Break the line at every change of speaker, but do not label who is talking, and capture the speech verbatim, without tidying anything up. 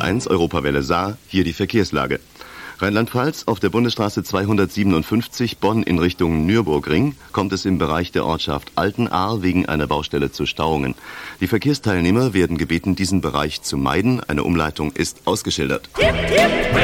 eins Europawelle Saar, hier die Verkehrslage. Rheinland-Pfalz, auf der Bundesstraße zweihundertsiebenundfünfzig Bonn in Richtung Nürburgring kommt es im Bereich der Ortschaft Altenahr wegen einer Baustelle zu Stauungen. Die Verkehrsteilnehmer werden gebeten, diesen Bereich zu meiden. Eine Umleitung ist ausgeschildert.